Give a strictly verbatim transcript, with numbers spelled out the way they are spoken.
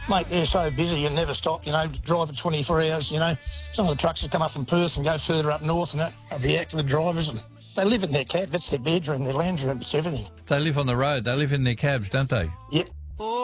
Mate, they're so busy you never stop, you know, driving twenty-four hours, you know. Some of the trucks that come up from Perth and go further up north and that are the act of the drivers. And they live in their cab, that's their bedroom, their lounge room, it's everything. They live on the road. They live in their cabs, don't they? Yep.